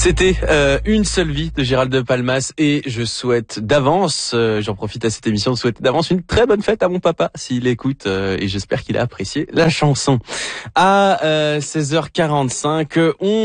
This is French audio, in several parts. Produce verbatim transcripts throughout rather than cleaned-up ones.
C'était euh, Une seule vie de Gérald de Palmas et je souhaite d'avance, euh, j'en profite à cette émission de souhaiter d'avance une très bonne fête à mon papa s'il écoute euh, et j'espère qu'il a apprécié la chanson. À euh, seize heures quarante-cinq,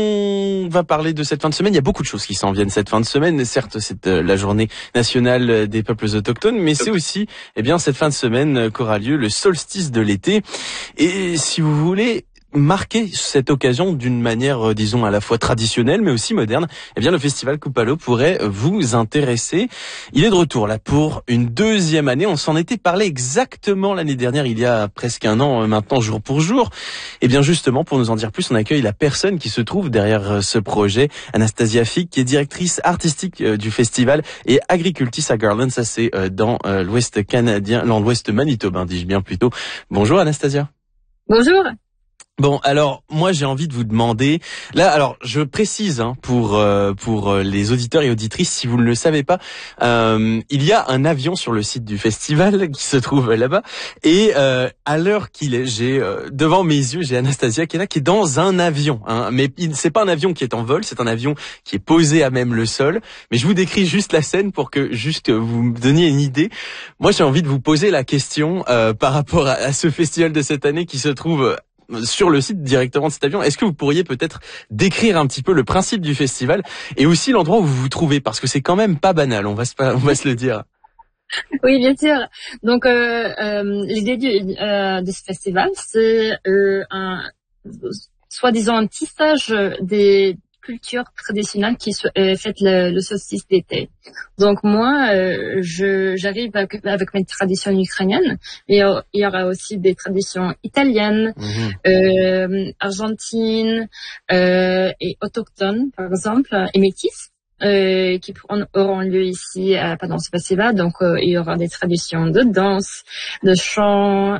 on va parler de cette fin de semaine. Il y a beaucoup de choses qui s'en viennent cette fin de semaine. Certes, c'est euh, la journée nationale des peuples autochtones, mais c'est aussi eh bien cette fin de semaine qu'aura lieu le solstice de l'été. Et si vous voulez marquer cette occasion d'une manière, disons, à la fois traditionnelle, mais aussi moderne, eh bien, le festival Kupalo pourrait vous intéresser. Il est de retour, là, pour une deuxième année. On s'en était parlé exactement l'année dernière, il y a presque un an, maintenant, jour pour jour. Eh bien, justement, pour nous en dire plus, on accueille la personne qui se trouve derrière ce projet, Anastasia Fick, qui est directrice artistique du festival, et Agricultis à Garland, ça c'est dans l'ouest canadien, dans l'ouest manitobain, dis-je bien plutôt. Bonjour, Anastasia. Bonjour. Bon, alors moi j'ai envie de vous demander, là alors je précise hein, pour euh, pour les auditeurs et auditrices, si vous ne le savez pas, euh, il y a un avion sur le site du festival qui se trouve là-bas et euh, à l'heure qu'il est, j'ai euh, devant mes yeux j'ai Anastasia qui est là, qui est dans un avion, hein, mais c'est pas un avion qui est en vol, c'est un avion qui est posé à même le sol. Mais je vous décris juste la scène pour que juste vous me donniez une idée. Moi j'ai envie de vous poser la question euh, par rapport à, à ce festival de cette année qui se trouve sur le site directement de cet avion. Est-ce que vous pourriez peut-être décrire un petit peu le principe du festival et aussi l'endroit où vous vous trouvez, parce que c'est quand même pas banal, on va se, on va se le dire. Oui, bien sûr. Donc, euh, euh, l'idée du, euh, de ce festival, c'est euh, un, soi-disant un tissage des cultures traditionnelles qui euh, fêtent le, le solstice d'été. Donc moi, euh, je j'arrive avec, avec mes traditions ukrainiennes, mais il y aura aussi des traditions italiennes, mmh. euh, argentines euh, et autochtones, par exemple, et métisses. Euh, qui auront lieu ici euh, pendant ce festival. Donc, euh, il y aura des traditions de danse, de chant,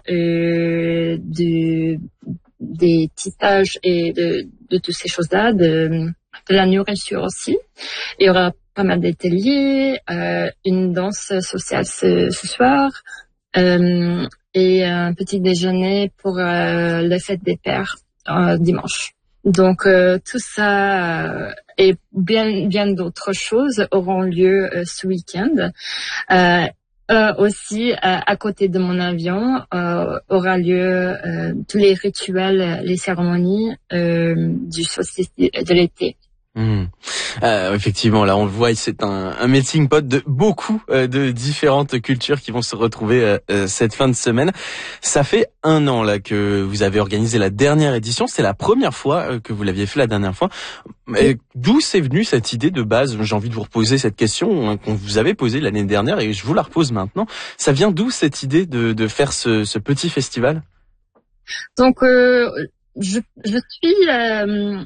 euh, de, des tissages et de, de toutes ces choses-là, de, de la nourriture aussi. Il y aura pas mal d'ateliers, euh, une danse sociale ce, ce soir, euh, et un petit déjeuner pour euh, la fête des pères euh, dimanche. Donc euh, tout ça euh, et bien bien d'autres choses auront lieu euh, ce week-end. Euh, euh, aussi, euh, à côté de mon avion, euh, aura lieu euh, tous les rituels, les cérémonies euh, du solstice de l'été. Mmh. Euh, effectivement, là on le voit, c'est un, un melting pot de beaucoup euh, de différentes cultures qui vont se retrouver euh, euh, cette fin de semaine. Ça fait un an là que vous avez organisé la dernière édition. C'est la première fois euh, que vous l'aviez fait la dernière fois. Et d'où c'est venu cette idée de base? J'ai envie de vous reposer cette question hein, qu'on vous avait posée l'année dernière et je vous la repose maintenant. Ça vient d'où cette idée de, de faire ce, ce petit festival? Donc, euh, je, je suis euh,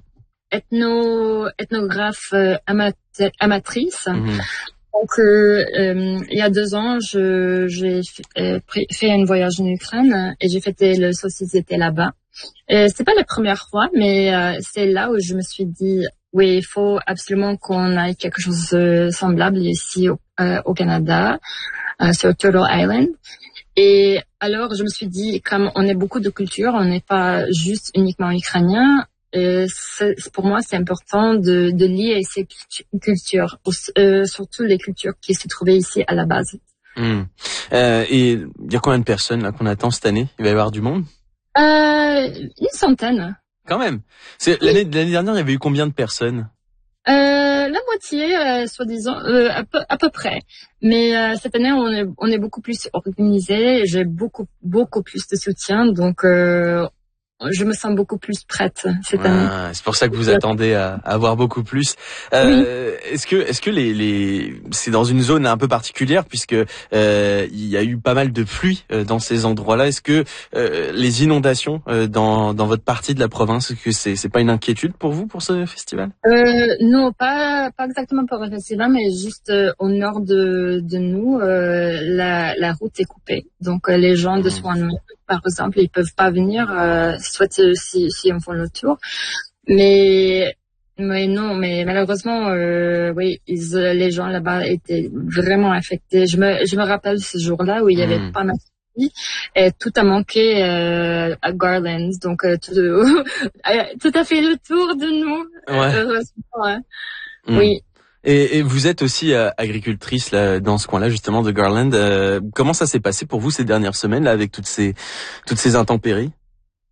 ethno, ethnographe euh, amata- amatrice. Mmh. Donc, euh, euh, il y a deux ans, je, j'ai euh, fait un voyage en Ukraine et j'ai fêté le solstice d'été là-bas. Et c'est pas la première fois, mais euh, c'est là où je me suis dit, oui, il faut absolument qu'on ait quelque chose de semblable ici au, euh, au Canada, euh, sur Turtle Island. Et alors, je me suis dit, comme on est beaucoup de cultures, on n'est pas juste uniquement ukrainien. Et c'est, pour moi, c'est important de, de lier ces cultures, euh, surtout les cultures qui se trouvaient ici à la base. Mmh. Euh, et il y a combien de personnes là qu'on attend cette année? Il va y avoir du monde? Euh, une centaine. Quand même. C'est, l'année, l'année dernière, il y avait eu combien de personnes? Euh, la moitié, euh, soi-disant, euh, à, peu, à peu près. Mais euh, cette année, on est, on est beaucoup plus organisé. J'ai beaucoup, beaucoup plus de soutien, donc euh, je me sens beaucoup plus prête cette ah, année. C'est pour ça que vous attendez à, à avoir beaucoup plus. Euh, oui. Est-ce que, est-ce que les, les, c'est dans une zone un peu particulière puisque euh, il y a eu pas mal de pluie euh, dans ces endroits-là. Est-ce que euh, les inondations euh, dans dans votre partie de la province, est-ce que c'est c'est pas une inquiétude pour vous pour ce festival? Euh, non, pas pas exactement pour le festival, mais juste euh, au nord de de nous, euh, la la route est coupée. Donc euh, les gens de Swan, par exemple, ils peuvent pas venir, euh, soit si si on fait le tour. Mais mais non, mais malheureusement, euh, oui, ils, les gens là-bas étaient vraiment affectés. Je me je me rappelle ce jour-là où il y avait mmh. pas mal et tout a manqué euh, à Garland. Donc euh, tout, tout a fait le tour de nous. Ouais. Heureusement. Ouais. Mmh. Oui. Et, et vous êtes aussi euh, agricultrice là dans ce coin-là justement de Garland. Euh, comment ça s'est passé pour vous ces dernières semaines là avec toutes ces toutes ces intempéries?